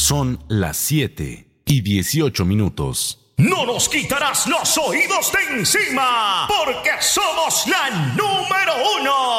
Son las 7:18. No nos quitarás los oídos de encima, porque somos la número 1.